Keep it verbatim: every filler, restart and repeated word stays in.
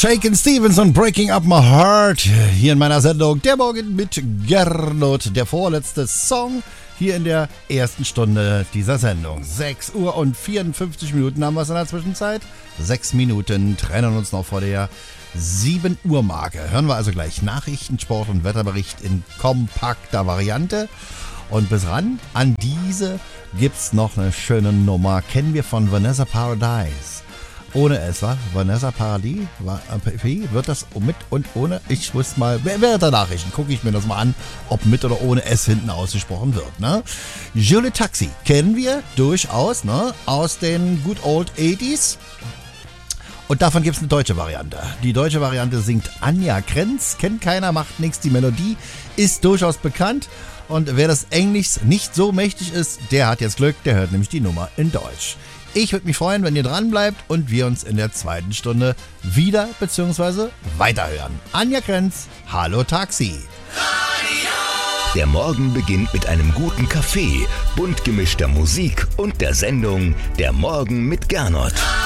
Shakin' Stevens und Breaking Up My Heart hier in meiner Sendung Der Morgen mit Gernot. Der vorletzte Song hier in der ersten Stunde dieser Sendung. sechs Uhr und vierundfünfzig Minuten haben wir es in der Zwischenzeit. Sechs Minuten trennen uns noch vor der sieben Uhr Marke. Hören wir also gleich Nachrichten, Sport und Wetterbericht in kompakter Variante. Und bis ran an diese gibt's noch eine schöne Nummer. Kennen wir von Vanessa Paradise. Ohne S, wa? Vanessa Paradis? Wie wird das mit und ohne? Ich muss mal, während der Nachrichten gucke ich mir das mal an, ob mit oder ohne S hinten ausgesprochen wird. Ne? Julie Taxi kennen wir durchaus, ne? Aus den Good Old achtziger. Und davon gibt es eine deutsche Variante. Die deutsche Variante singt Anja Krenz. Kennt keiner, macht nichts. Die Melodie ist durchaus bekannt. Und wer das Englisch nicht so mächtig ist, der hat jetzt Glück. Der hört nämlich die Nummer in Deutsch. Ich würde mich freuen, wenn ihr dran bleibt und wir uns in der zweiten Stunde wieder bzw. weiterhören. Anja Krenz, hallo Taxi. Der Morgen beginnt mit einem guten Kaffee, bunt gemischter Musik und der Sendung Der Morgen mit Gernot.